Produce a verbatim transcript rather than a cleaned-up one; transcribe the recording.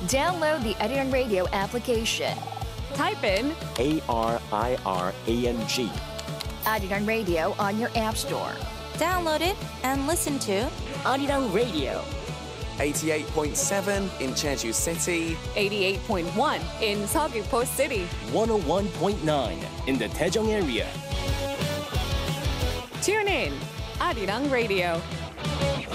Download the Arirang Radio application. Type in A R I R A N G. Arirang Radio on your app store. Download it and listen to Arirang Radio. eighty-eight point seven in Jeju City. eighty-eight point one in Seogwipo City. one oh one point nine in the Daejeong area. Tune in, Arirang Radio.